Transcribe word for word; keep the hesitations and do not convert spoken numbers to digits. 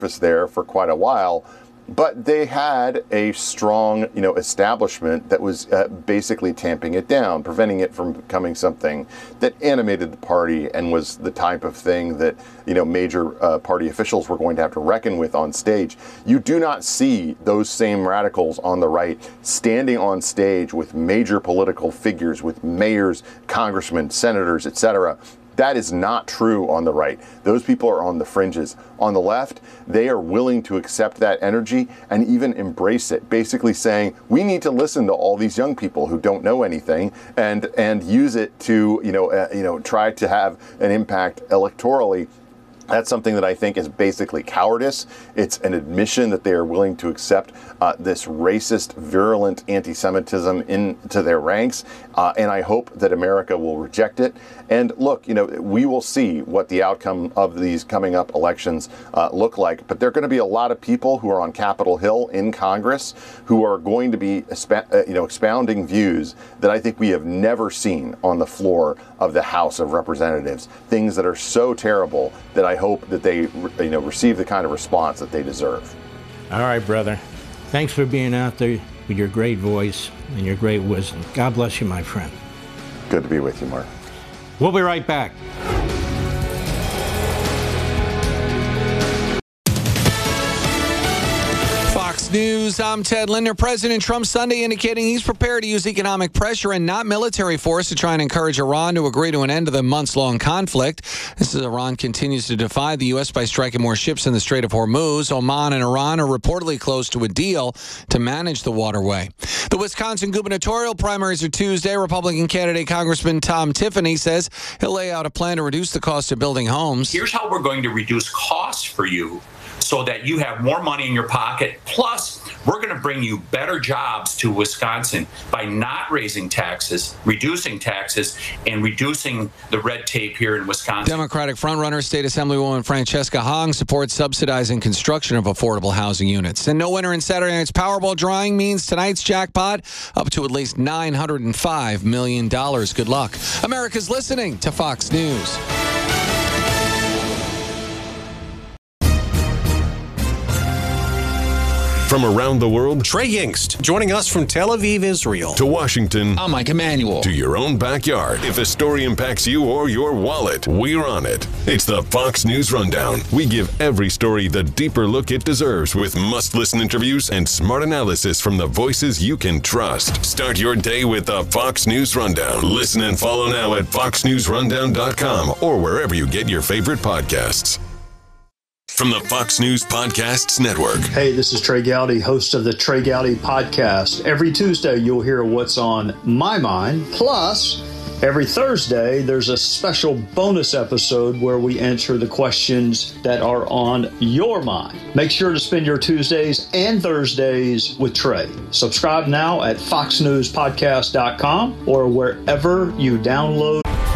there for quite a while. But they had a strong, you know, establishment that was uh, basically tamping it down, preventing it from becoming something that animated the party and was the type of thing that, you know, major uh, party officials were going to have to reckon with on stage. You do not see those same radicals on the right standing on stage with major political figures, with mayors, congressmen, senators, et cetera. That is not true on the right. Those people are on the fringes. On the left, they are willing to accept that energy and even embrace it, basically saying, we need to listen to all these young people who don't know anything and and use it to, you know, uh, you know, try to have an impact electorally. That's something that I think is basically cowardice. It's an admission that they are willing to accept uh, this racist, virulent anti-Semitism into their ranks. Uh, and I hope that America will reject it. And look, you know, we will see what the outcome of these coming up elections uh, look like. But there are going to be a lot of people who are on Capitol Hill in Congress who are going to be, uh, you know, expounding views that I think we have never seen on the floor of the House of Representatives. Things that are so terrible that I hope that they, you know, receive the kind of response that they deserve. All right, brother. Thanks for being out there with your great voice and your great wisdom. God bless you, my friend. Good to be with you, Mark. We'll be right back. News. I'm Ted Linder. President Trump Sunday indicating he's prepared to use economic pressure and not military force to try and encourage Iran to agree to an end to the months-long conflict. This is Iran continues to defy the U S by striking more ships in the Strait of Hormuz. Oman and Iran are reportedly close to a deal to manage the waterway. The Wisconsin gubernatorial primaries are Tuesday. Republican candidate Congressman Tom Tiffany says he'll lay out a plan to reduce the cost of building homes. Here's how we're going to reduce costs for you, so that you have more money in your pocket. Plus, we're going to bring you better jobs to Wisconsin by not raising taxes, reducing taxes, and reducing the red tape here in Wisconsin. Democratic frontrunner State Assemblywoman Francesca Hong supports subsidizing construction of affordable housing units. And no winner in Saturday night's Powerball drawing means tonight's jackpot up to at least nine hundred five million dollars. Good luck. America's listening to Fox News. From around the world, Trey Yingst, joining us from Tel Aviv, Israel. To Washington. I'm Mike Emanuel. To your own backyard. If a story impacts you or your wallet, we're on it. It's the Fox News Rundown. We give every story the deeper look it deserves with must-listen interviews and smart analysis from the voices you can trust. Start your day with the Fox News Rundown. Listen and follow now at fox news rundown dot com or wherever you get your favorite podcasts. From the Fox News Podcasts Network. Hey, this is Trey Gowdy, host of the Trey Gowdy Podcast. Every Tuesday, you'll hear what's on my mind. Plus, every Thursday, there's a special bonus episode where we answer the questions that are on your mind. Make sure to spend your Tuesdays and Thursdays with Trey. Subscribe now at fox news podcast dot com or wherever you download